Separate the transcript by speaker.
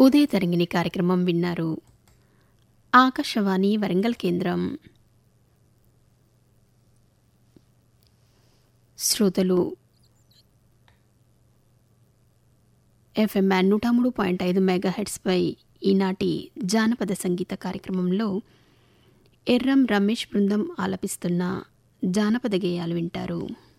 Speaker 1: ఉదయ తరంగిణి కార్యక్రమం విన్నారు. ఆకాశవాణి వరంగల్ కేంద్రం. శ్రోతలు FM 103.5 మెగాహెర్ట్జ్పై ఈనాటి జానపద సంగీత కార్యక్రమంలో ఎర్రం రమేష్ బృందం ఆలపిస్తున్న జానపద గేయాలు వింటారు.